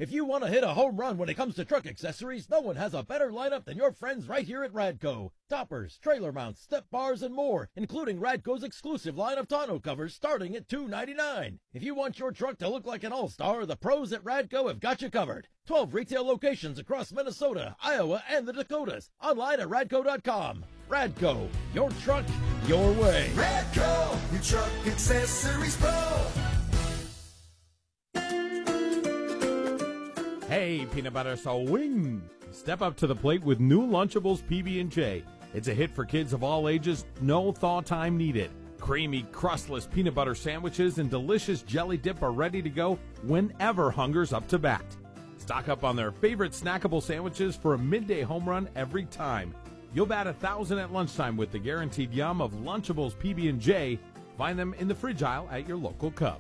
If you want to hit a home run when it comes to truck accessories, no one has a better lineup than your friends right here at Radco. Toppers, trailer mounts, step bars, and more, including Radco's exclusive line of tonneau covers starting at $2.99. If you want your truck to look like an all-star, the pros at Radco have got you covered. 12 retail locations across Minnesota, Iowa, and the Dakotas. Online at radco.com. Radco, your truck, your way. Radco, your truck accessories pro. Hey, peanut butter swing! Step up to the plate with new Lunchables PB&J. It's a hit for kids of all ages, no thaw time needed. Creamy, crustless peanut butter sandwiches and delicious jelly dip are ready to go whenever hunger's up to bat. Stock up on their favorite snackable sandwiches for a midday home run every time. You'll bat 1,000 at lunchtime with the guaranteed yum of Lunchables PB&J. Find them in the fridge aisle at your local Cub.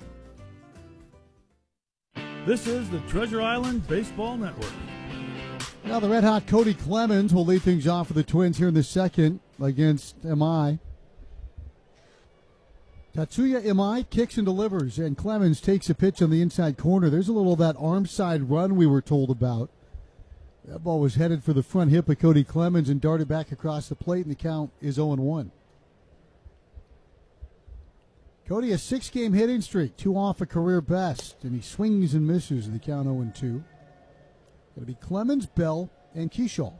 This is the Treasure Island Baseball Network. Now the red-hot Cody Clemens will lead things off for the Twins here in the second against Imai. Tatsuya Imai kicks and delivers, and Clemens takes a pitch on the inside corner. There's a little of that arm side run we were told about. That ball was headed for the front hip of Cody Clemens and darted back across the plate, and the count is 0-1. Cody, a 6-game hitting streak, 2 off a career best, and he swings and misses the count 0-2. Going to be Clemens, Bell, and Kershaw.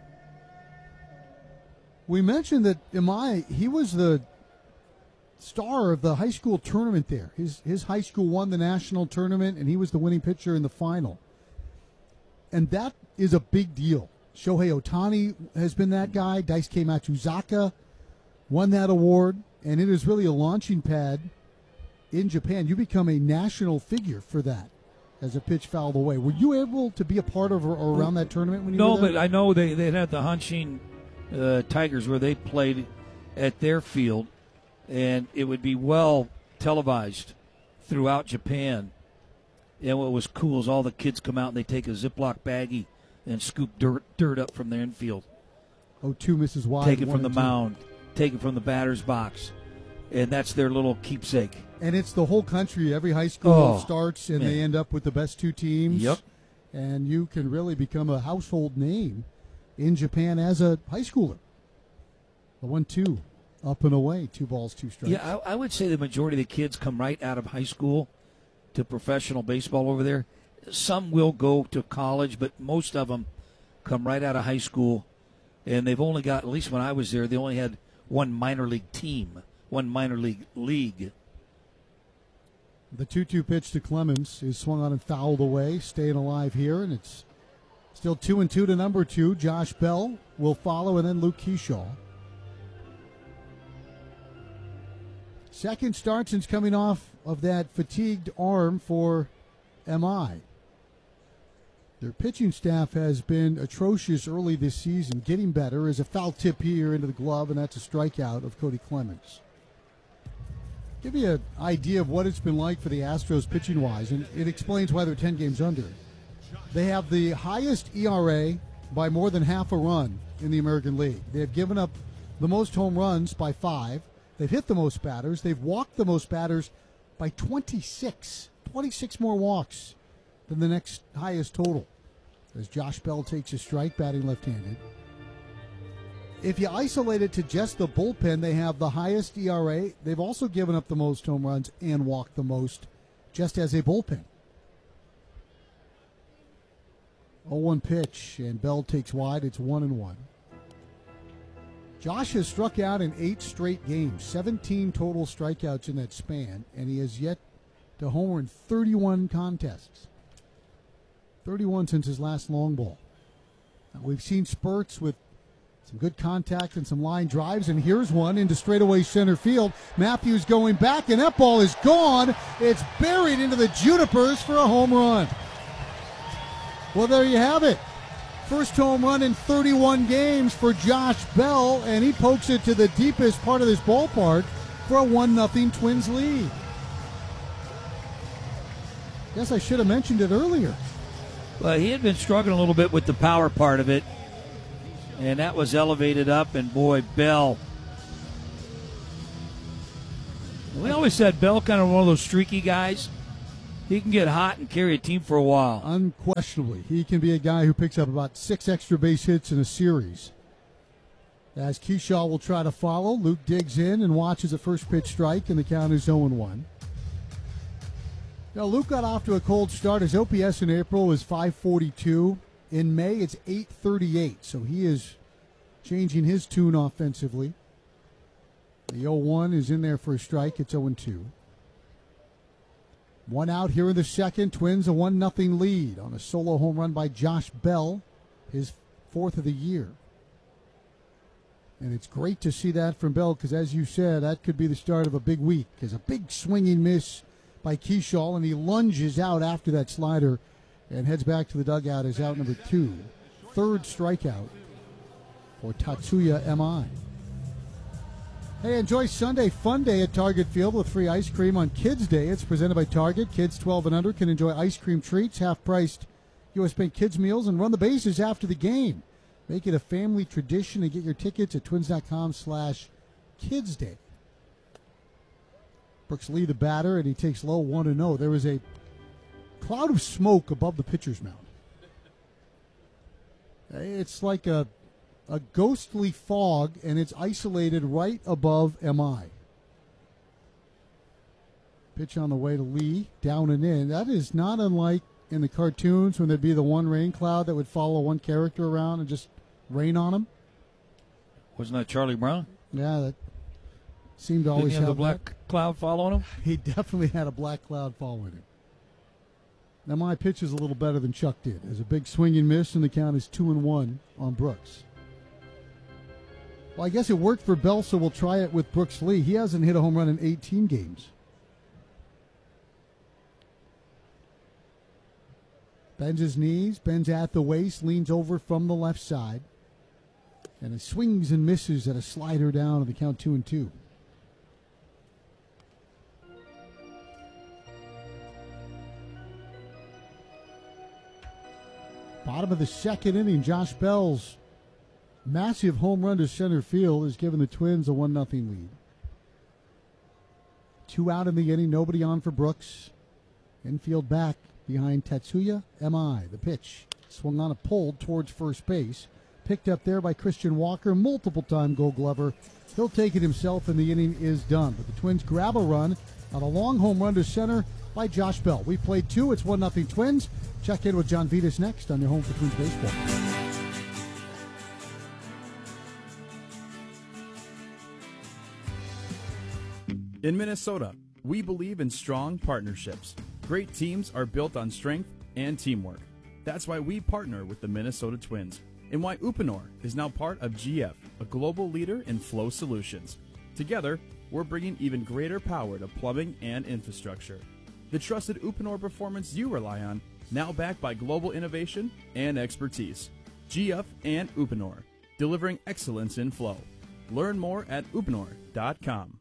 We mentioned that Imai, he was the star of the high school tournament there. His high school won the national tournament, and he was the winning pitcher in the final. And that is a big deal. Shohei Ohtani has been that guy. Daisuke Matsuzaka won that award. And it is really a launching pad in Japan. You become a national figure for that as a pitch fouled away. Were you able to be a part of or around that tournament when you were there? No, but I know they had the Hanshin Tigers where they played at their field, and it would be well televised throughout Japan. And what was cool is all the kids come out and they take a Ziploc baggie and scoop dirt up from their infield. 0-2 misses wide. Take it from the mound. Take it from the batter's box, and that's their little keepsake. And it's the whole country. Every high school starts, and they end up with the best 2 teams. Yep. And you can really become a household name in Japan as a high schooler. The 1-2, up and away, 2 balls, 2 strikes. Yeah, I would say the majority of the kids come right out of high school to professional baseball over there. Some will go to college, but most of them come right out of high school, and they've only got, at least when I was there, they only had one minor league team, one minor league. The 2-2 pitch to Clemens is swung on and fouled away, staying alive here, and it's still 2-2 to number 2. Josh Bell will follow, and then Luke Kershaw. Second start since coming off of that fatigued arm for MI. Their pitching staff has been atrocious early this season. Getting better is a foul tip here into the glove, and that's a strikeout of Cody Clemens. Give you an idea of what it's been like for the Astros pitching-wise, and it explains why they're 10 games under. They have the highest ERA by more than half a run in the American League. They have given up the most home runs by 5. They've hit the most batters. They've walked the most batters by 26. 26 more walks than the next highest total, as Josh Bell takes a strike, batting left-handed. If you isolate it to just the bullpen, they have the highest ERA. They've also given up the most home runs and walked the most just as a bullpen. 0-1 pitch, and Bell takes wide. It's 1-1. Josh has struck out in 8 straight games, 17 total strikeouts in that span, and he has yet to homer in 31 contests. 31 since his last long ball. Now, we've seen spurts with some good contact and some line drives, and here's one into straightaway center field. Matthews going back, and that ball is gone. It's buried into the junipers for a home run. Well, there you have it. First home run in 31 games for Josh Bell, and he pokes it to the deepest part of this ballpark for a 1-0 Twins lead. Guess I should have mentioned it earlier. Well, he had been struggling a little bit with the power part of it, and that was elevated up, and boy, Bell. We always said Bell kind of one of those streaky guys. he can get hot and carry a team for a while. Unquestionably, he can be a guy who picks up about 6 extra base hits in a series. As Keyshaw will try to follow, Luke digs in and watches a first pitch strike, and the count is 0-1. Now, Luke got off to a cold start. His OPS in April was .542. In May, it's .838, so he is changing his tune offensively. The 0-1 is in there for a strike. It's 0-2. One out here in the second. Twins a 1-0 lead on a solo home run by Josh Bell, his 4th of the year. And it's great to see that from Bell because, as you said, that could be the start of a big week. There's a big swinging miss by Keyshaw, and he lunges out after that slider and heads back to the dugout as out number 2. Third strikeout for Tatsuya M.I. Hey, enjoy Sunday Fun Day at Target Field with free ice cream on Kids Day. It's presented by Target. Kids 12 and under can enjoy ice cream treats, half-priced U.S. Bank Kids meals, and run the bases after the game. Make it a family tradition and get your tickets at twins.com/kidsday. Brooks Lee, the batter, and he takes low 1-0. There was a cloud of smoke above the pitcher's mound. It's like a ghostly fog, and it's isolated right above MI. Pitch on the way to Lee, down and in. That is not unlike in the cartoons when there'd be the one rain cloud that would follow one character around and just rain on him. Wasn't that Charlie Brown? Yeah, that seemed to always Didn't he have have the black cloud following him? He definitely had a black cloud following him. Now my pitch is a little better than Chuck did. There's a big swing and miss, and the count is 2-1 on Brooks. Well, I guess it worked for Bell, so we'll try it with Brooks Lee. He hasn't hit a home run in 18 games. Bends his knees, bends at the waist, leans over from the left side. And it swings and misses at a slider down on the count 2-2. Bottom of the second inning, Josh Bell's massive home run to center field has given the Twins a 1-0 lead. 2 out in the inning, nobody on for Brooks. Infield back behind Tatsuya M.I. The pitch swung on a pull towards first base. Picked up there by Christian Walker, multiple-time Gold Glover. He'll take it himself, and the inning is done. But the Twins grab a run on a long home run to center by Josh Bell. We played 2. It's 1-0 Twins. Check in with John Vitas next on your home for Twins baseball. In Minnesota, we believe in strong partnerships. Great teams are built on strength and teamwork. That's why we partner with the Minnesota Twins, and why Uponor is now part of GF, a global leader in flow solutions. Together, we're bringing even greater power to plumbing and infrastructure. The trusted Uponor performance you rely on, now backed by global innovation and expertise. GF and Uponor, delivering excellence in flow. Learn more at uponor.com.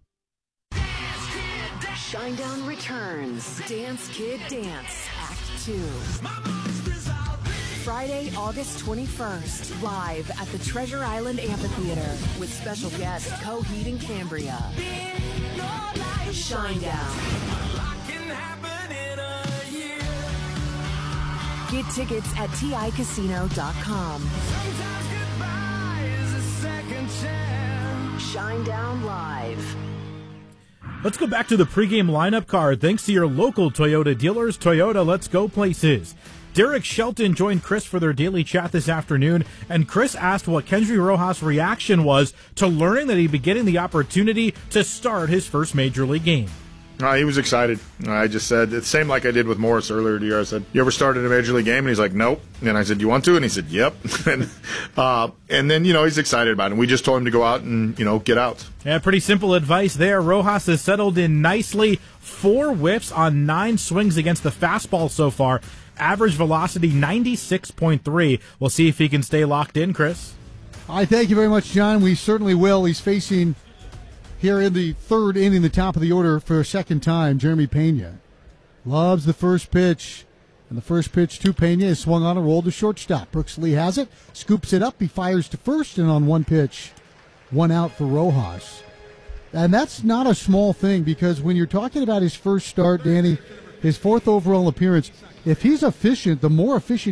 Shinedown returns. Dance Kid Dance, Act 2. Friday, August 21st, live at the Treasure Island Amphitheater with special guest Coheed and Cambria. Shinedown. Get tickets at TICasino.com. Shinedown Live. Let's go back to the pregame lineup card. Thanks to your local Toyota dealers. Toyota, let's go places. Derek Shelton joined Chris for their daily chat this afternoon, and Chris asked what Kendry Rojas' reaction was to learning that he'd be getting the opportunity to start his first Major League game. He was excited. I just said, it's the same like I did with Morris earlier in the year. I said, you ever started a Major League game? And he's like, nope. And I said, you want to? And he said, yep. And then, he's excited about it. And we just told him to go out and, get out. Yeah, pretty simple advice there. Rojas has settled in nicely. 4 whiffs on 9 swings against the fastball so far. Average velocity 96.3. We'll see if he can stay locked in, Chris. I thank you very much, John. We certainly will. He's facing here in the third inning, the top of the order for a second time, Jeremy Pena. Loves the first pitch. And the first pitch to Pena is swung on a roll to shortstop. Brooks Lee has it, scoops it up, he fires to first, and on one pitch, 1 out for Rojas. And that's not a small thing, because when you're talking about his first start, Danny, his 4th overall appearance. If he's efficient, the more efficient